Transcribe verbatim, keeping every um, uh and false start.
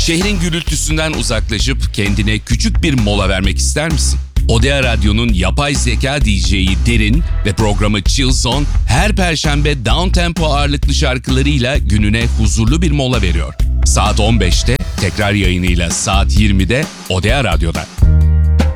Şehrin gürültüsünden uzaklaşıp kendine küçük bir mola vermek ister misin? Odea Radyo'nun yapay zeka D J'yi Derin ve programı Chill Zone her perşembe downtempo ağırlıklı şarkılarıyla gününe huzurlu bir mola veriyor. Saat on beşte tekrar yayınıyla saat yirmide Odea Radyo'da.